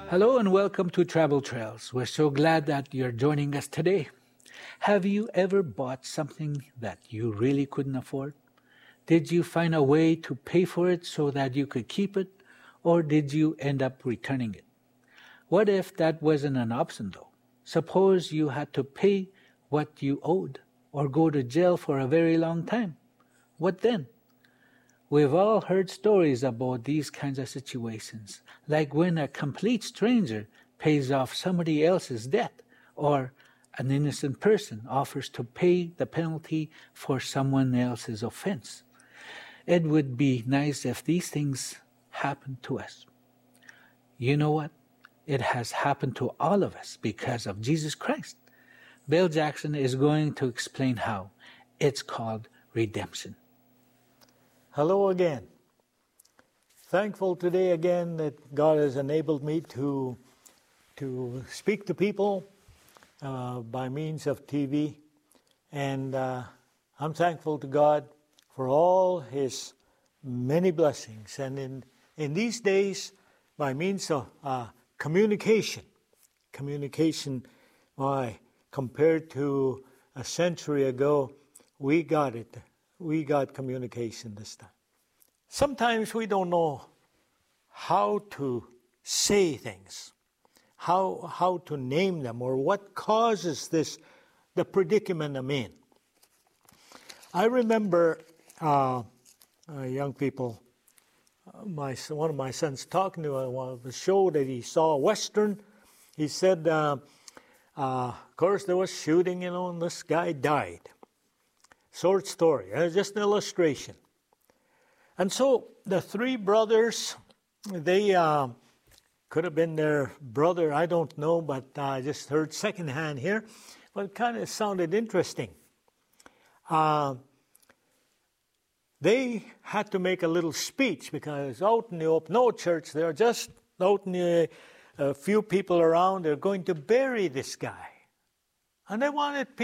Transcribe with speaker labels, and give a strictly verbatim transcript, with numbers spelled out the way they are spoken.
Speaker 1: Hello and welcome to Travel Trails. We're so glad that you're joining us today. Have you ever bought something that you really couldn't afford? Did you find a way to pay for it so that you could keep it, or did you end up returning it? What if that wasn't an option though? Suppose you had to pay what you owed, or go to jail for a very long time. What then? We've all heard stories about these kinds of situations, like when a complete stranger pays off somebody else's debt, or an innocent person offers to pay the penalty for someone else's offense. It would be nice if these things happened to us. You know what? It has happened to all of us because of Jesus Christ. Bill Jackson is going to explain how. It's called redemption.
Speaker 2: Hello again. Thankful today again that God has enabled me to, to speak to people uh, by means of T V. And uh, I'm thankful to God for all His many blessings. And in, in these days, by means of uh, communication, communication, why, compared to a century ago, we got it. We got communication this time. Sometimes we don't know how to say things, how how to name them, or what causes this, the predicament I'm in. I remember uh, uh, young people, uh, my one of my sons talking to a, a show that he saw, a Western. He said, uh, uh, of course, there was shooting, you know, and this guy died. Short story, uh, just an illustration. And so the three brothers, they uh, could have been their brother, I don't know, but I just heard secondhand here. But it kind of sounded interesting. Uh, they had to make a little speech because out in the open, no church there, just out in the, a few people around, they're going to bury this guy. And they wanted people